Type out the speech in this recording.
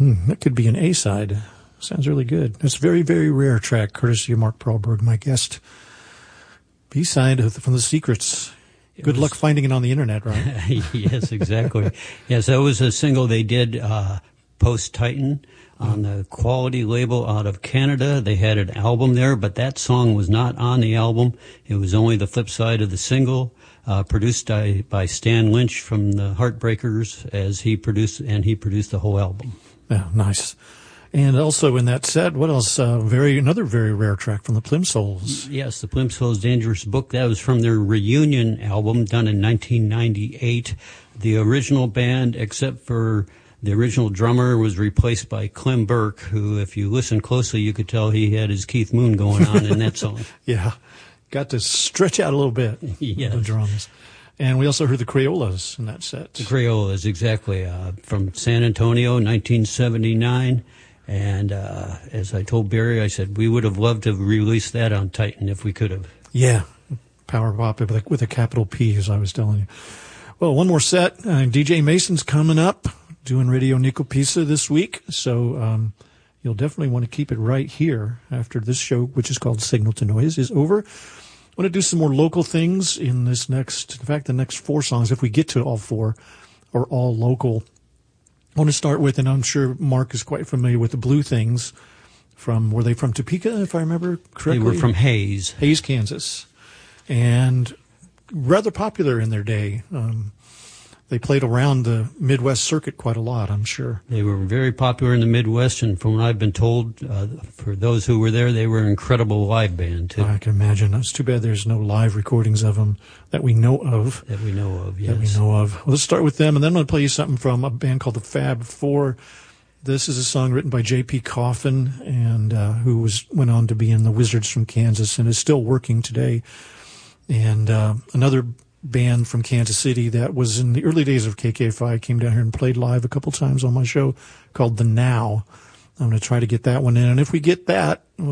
That could be an A-side. Sounds really good. That's a very, very rare track, courtesy of Mark Perlberg, my guest. B-side from The Secrets. Good luck finding it on the internet, right? Yes, exactly. Yes, that was a single they did post-Titan on the Quality label out of Canada. They had an album there, but that song was not on the album. It was only the flip side of the single, produced by Stan Lynch from the Heartbreakers, as he produced the whole album. Yeah, nice. And also in that set, what else? Another very rare track from the Plimsouls. Yes, the Plimsouls' Dangerous Book. That was from their reunion album done in 1998. The original band, except for the original drummer, was replaced by Clem Burke, who, if you listen closely, you could tell he had his Keith Moon going on in that song. Yeah, got to stretch out a little bit. Yes. The drums. And we also heard the Crayolas in that set. The Crayolas, exactly, from San Antonio, 1979. And as I told Barry, I said we would have loved to have released that on Titan if we could have. Yeah, Power Pop with a capital P, as I was telling you. Well, one more set. DJ Mason's coming up, doing Radio Nicopisa this week. So you'll definitely want to keep it right here after this show, which is called Signal to Noise, is over. I want to do some more local things in the next 4 songs, if we get to all 4, are all local. I want to start with, and I'm sure Mark is quite familiar with the Blue Things. Were they from Topeka, if I remember correctly? They were from Hays, Kansas. And rather popular in their day. They played around the Midwest circuit quite a lot, I'm sure. They were very popular in the Midwest, and from what I've been told, for those who were there, they were an incredible live band, too. I can imagine. It's too bad there's no live recordings of them that we know of. That we know of, yes. That we know of. Well, let's start with them, and then I'm going to play you something from a band called the Fab Four. This is a song written by J.P. Coffin, and who went on to be in the Wizards from Kansas and is still working today. And another band from Kansas City that was in the early days of KKFI came down here and played live a couple times on my show called The Now. I'm going to try to get that one in, and if we get that,